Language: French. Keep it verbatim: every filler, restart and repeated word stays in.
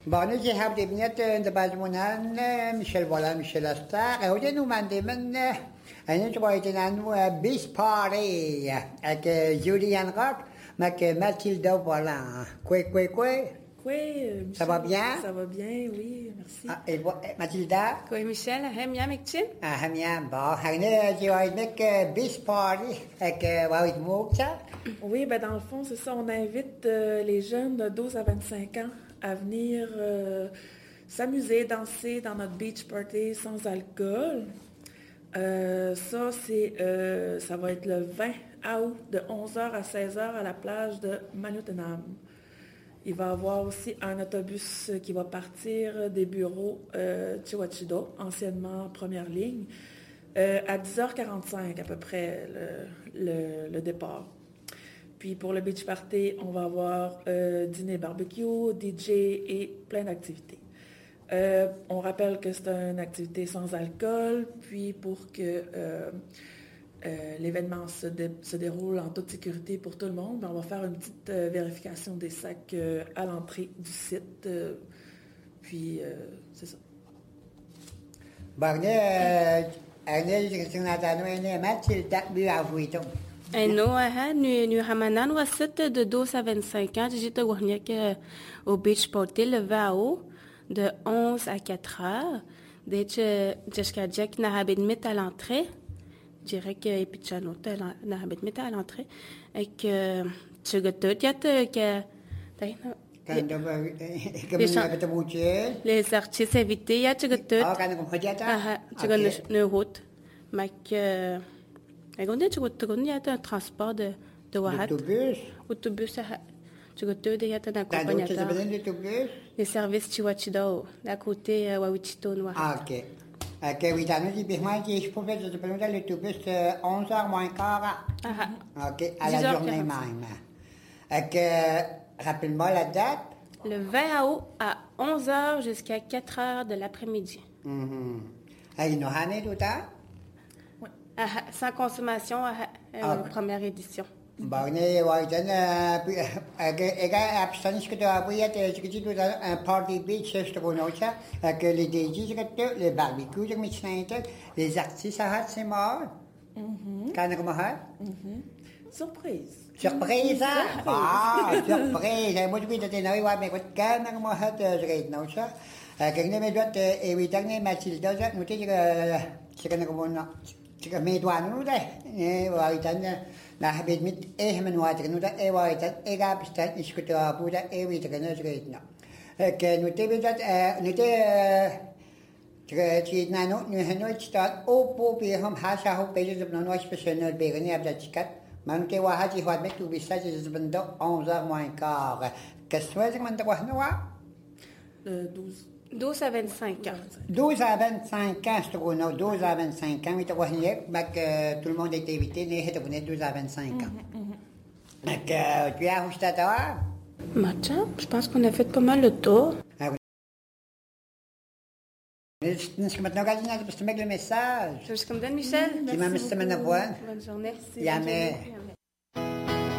Barney die hebben de net in de Bazmonan, Michel Voilà, Michel Astar, et aujourd'hui nous mandons un autre voyage à Beach Party avec Julian Rock, avec Mathilda Voilà. Quoi, quoi, quoi? Oui, euh, Michel, ça va bien? Ça va bien, oui, merci. Ah, et Mathilda? Oui, Michel, Hamia Mekchin? Ah, Hamia, bon, on est avec Beach Party avec Wawit Moukta. Oui, ben dans le fond, c'est ça, on invite euh, les jeunes de douze à vingt-cinq ans à venir euh, s'amuser, danser dans notre beach party sans alcool. Euh, ça, c'est, euh, ça va être le vingt août de onze heures à seize heures à la plage de Manutenam. Il va y avoir aussi un autobus qui va partir des bureaux euh, Chihuachido, anciennement première ligne, euh, à dix heures quarante-cinq à peu près le, le, le départ. Puis pour le beach party, on va avoir euh, dîner barbecue, D J et plein d'activités. Euh, on rappelle que c'est une activité sans alcool, puis pour que euh, euh, l'événement se, dé- se déroule en toute sécurité pour tout le monde, ben on va faire une petite euh, vérification des sacs euh, à l'entrée du site. Euh, puis euh, c'est ça. Barney, Arnel, je suis à Mathilda, lui à vous. Et nous, nous, nous ramenons au site de douze à vingt-cinq ans. J'étais au Beach Party le vingt août de onze à quatre heures. Dès que jusqu'à Jack n'a mis à l'entrée, je dirais que Epichano n'a mis à l'entrée. Et que tu as tout, il y a que les artistes invités, il y a tout. Ah, quand on regarde ah, tu as une route. Mais que et on dit que tu as un transport de de Wahat. Autobus. Autobus. Tu as deux il y a un accompagnateur. Les services Chihuachido, à côté Wawichito Noir. Ah, ok. Ok, oui, dans nous, je peux faire l'autobus onze heures moins quart. Ok, à la journée même. Ok, rappelle-moi la date. Le vingt août à onze heures jusqu'à quatre heures de l'après-midi. Mm-hmm. Et nous avons tout ça? Oui. Sans consommation à la première édition. Bon, on est abstention que tu as appris à un party beach, c'est ce qu'on a ça, avec les D J, les barbecues, les artistes, c'est mort. Quand on a Surprise. Surprise, hein? Ah, surprise. Moi, je vais te dire, mais quand on a je vais te ça. Quand on a dit, et oui, dernier Mathilda, nous te dis que c'est qu'on a que mes doigts nous et voilà na habit mit eh men water nous et voilà et gap stat is que tu as pour et oui tu connais ça que nous te bidat nous te que tu n'as non nous nous start au pour bien hum hasha ho pages de non spécial begani abda tikat man te wa haji wa met tu bisa je bendo onze heures moins quart qu'est-ce que c'est que man te wa no Le douze. douze à vingt-cinq ans. douze à vingt-cinq ans, je trouve, non, douze à vingt-cinq ans, mais tu vois, tout le monde est évité, mais tu connais douze à vingt-cinq ans. Donc, tu as acheté à toi? Matcha, je pense qu'on a fait pas mal le tour. Est-ce que maintenant, regarde, tu peux te mettre le message? Je suis comme Dan Michel. Tu m'as mis ce maintenant. Bonne journée. Yamé.